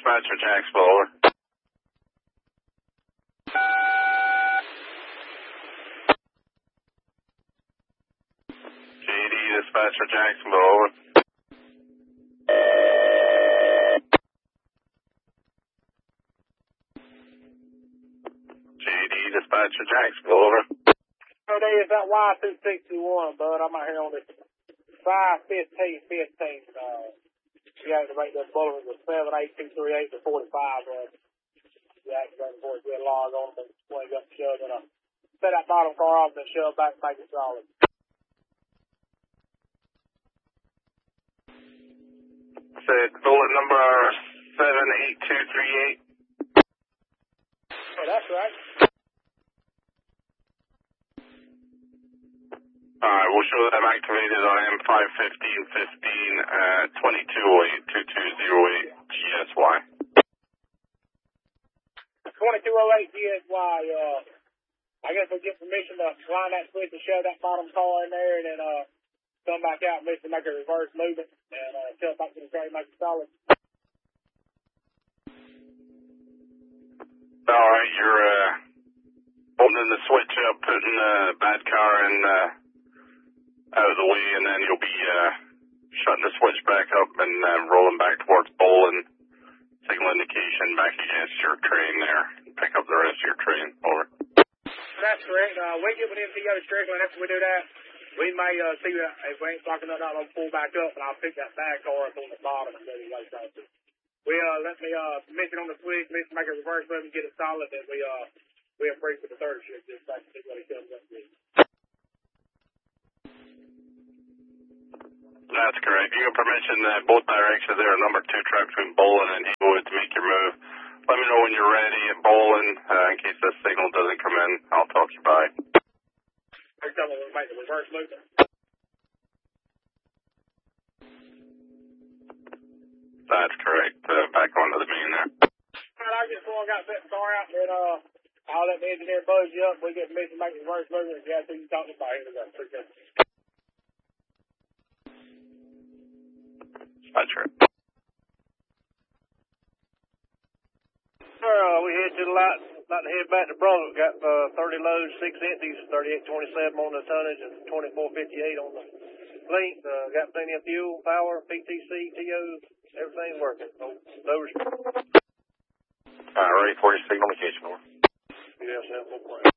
dispatcher, Jacksonville, over. JD, dispatcher, Jacksonville, over. JD, dispatcher, Jacksonville, over. Friday is that Y2621, bud. I'm out here on this 515. You have to make that bulletin with 78238 to 45. You activate before you get log on and swing up and shove it up. Set that bottom car off and then shove back and make it solid. Said bullet number 78238. Oh, that's right. Alright, we'll show them activated on M51515 2208 GSY. 2208 GSY, I guess we'll get permission to line that switch and shove that bottom car in there and then come back out and make a reverse movement and shove back to the train, make it solid. Alright, you're opening the switch up, putting the bad car in out of the way, and then you'll be shutting the switch back up and rolling back towards Bolin. Signal indication back against your train there. Pick up the rest of your train. Over. That's correct. We get with MTO Strickland. After we do that, we may see if we ain't blocking nothing out, I'll pull back up and I'll pick that bad car up on the bottom and then we'll let me mention on the switch, mention make a reverse move and get it solid, then we are free for the third shift just back to see what he comes up with. That's correct. You have permission that both directions there are number 2 truck between Bolin and Eaglewood to make your move. Let me know when you're ready at Bolin. In case this signal doesn't come in, I'll talk you by. Every time we make the reverse movement. That's correct. Back onto the main there. Alright, I just got set the car out and I'll let the engineer buzz you up. We get permission to make the reverse movement. If you have to, you talking about it. Appreciate it. That's right. We head to the light, about to head back to Brunswick. Got 30 loads, 6 empties, 3827 on the tonnage, and 2458 on the length. Got plenty of fuel, power, PTC, TOs, everything's working. Those. Ready for your signal indication. Over. Yes,